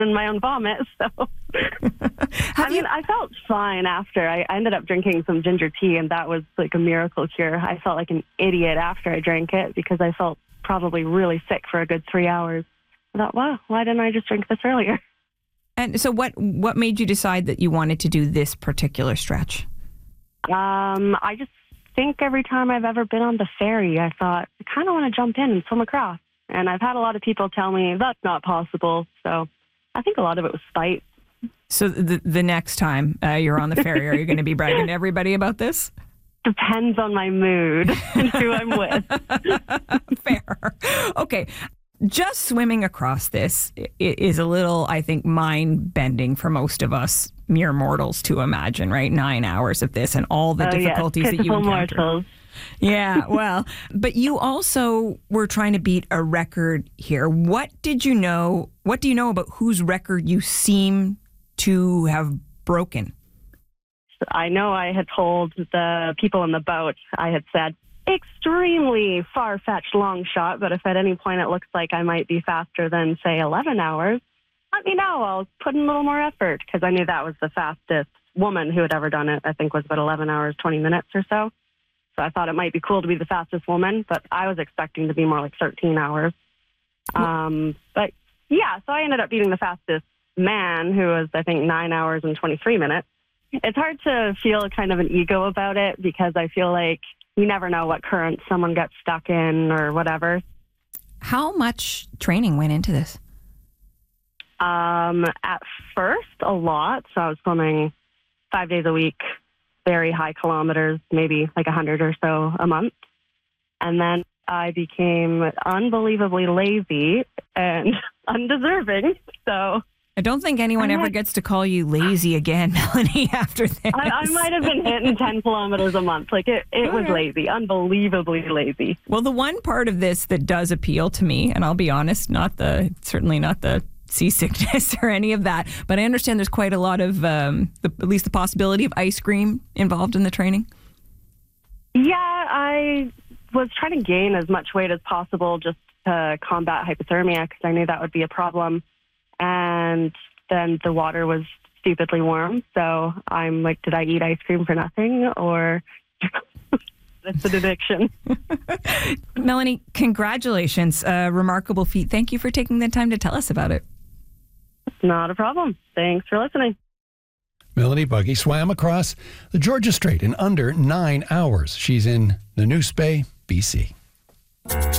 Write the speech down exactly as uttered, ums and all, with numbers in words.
in my own vomit. So, I mean, I felt fine after. I, I ended up drinking some ginger tea, and that was like a miracle cure. I felt like an idiot after I drank it because I felt probably really sick for a good three hours. I thought, wow, why didn't I just drink this earlier? And so what, what made you decide that you wanted to do this particular stretch? Um, I just think every time I've ever been on the ferry, I thought, I kind of want to jump in and swim across. And I've had a lot of people tell me that's not possible. So I think a lot of it was spite. So the, the next time uh, you're on the ferry, are you going to be bragging to everybody about this? Depends on my mood and who I'm with. Fair. Okay. Just swimming across this is a little, I think, mind-bending for most of us mere mortals to imagine, right? Nine hours of this and all the oh, difficulties yes. that you encounter. Mortals. Yeah, well, but you also were trying to beat a record here. What did you know? What do you know about whose record you seem to have broken? I know I had told the people in the boat, I had said, extremely far-fetched long shot, but if at any point it looks like I might be faster than, say, eleven hours, let me know. I'll put in a little more effort, because I knew that was the fastest woman who had ever done it. I think was about eleven hours, twenty minutes or so. So I thought it might be cool to be the fastest woman, but I was expecting to be more like thirteen hours. Um, but yeah, so I ended up beating the fastest man, who was, I think, nine hours and twenty-three minutes. It's hard to feel kind of an ego about it, because I feel like you never know what current someone gets stuck in or whatever. How much training went into this? Um, at first, a lot. So I was swimming five days a week, very high kilometers, maybe like one hundred or so a month. And then I became unbelievably lazy and undeserving. So I don't think anyone ever gets to call you lazy again, Melanie, after this. I, I might have been hitting ten kilometers a month. Like, it, it was lazy, unbelievably lazy. Well, the one part of this that does appeal to me, and I'll be honest, not the certainly not the seasickness or any of that, but I understand there's quite a lot of, um, the, at least the possibility of ice cream involved in the training. Yeah, I was trying to gain as much weight as possible just to combat hypothermia, because I knew that would be a problem. And then the water was stupidly warm. So I'm like, did I eat ice cream for nothing? Or it's an addiction. Melanie, congratulations. A remarkable feat. Thank you for taking the time to tell us about it. Not a problem. Thanks for listening. Melanie Buggy swam across the Georgia Strait in under nine hours. She's in Nanoose Bay, B C.